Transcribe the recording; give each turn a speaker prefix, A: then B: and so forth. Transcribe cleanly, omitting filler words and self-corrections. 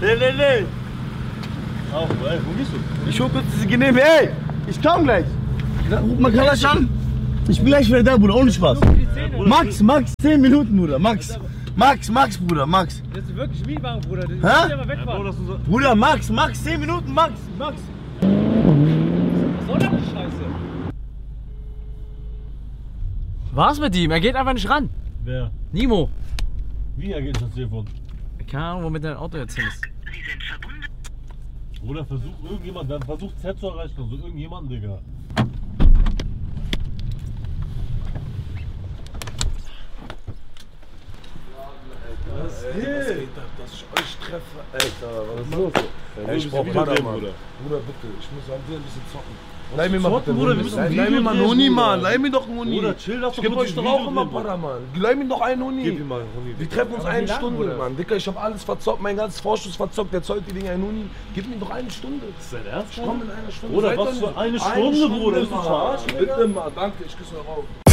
A: Nee.
B: Auf, ey, wo gehst du?
A: Ich hol kurz diese Genehme, ey! Ich komm gleich! Ruf mal Kalasch an! Ich bin gleich wieder da, Bruder, ohne Spaß. Max, 10 Minuten, Bruder, Max, Bruder, Max.
C: Das ist wirklich Mietwagen, Bruder.
A: Hä?
C: Mal wegfahren.
A: Bruder, Max, 10 Minuten, Max.
C: Was soll das die Scheiße? Was mit ihm? Er geht einfach nicht ran.
B: Wer?
C: Nimo.
B: Wie ergeht das Telefon?
C: Keine Ahnung, womit dein Auto jetzt hin ist.
B: Oder versucht Z zu erreichen, also irgendjemanden, Digga.
A: Was geht ab, dass ich euch treffe? Alter, was ist los?
B: Ey,
A: Ich brauch Paraman. Bruder, bitte, ich muss an dir ein bisschen zocken. Leih mir mal bitte,
B: Bruder, wir müssen
A: leih mir mal einen Huni, Mann. Leih mir doch einen Huni.
B: Bruder, chill, lass
A: ich geb euch doch auch immer Paraman. Leih mir doch einen Huni.
B: Gib ihm mal einen Huni.
A: Wir treffen uns eine Stunde, Mann. Dicker, ich hab alles verzockt, mein ganzes Vorschuss verzockt. Der zollt die Dinger einen Huni. Gib mir doch eine Stunde.
B: Ist das dein Ernst?
A: Ich komm in einer Stunde.
B: Bruder, was für eine Stunde, Bruder? Ist du verarschen?
A: Bitte mal, danke, ich küsse euch auf.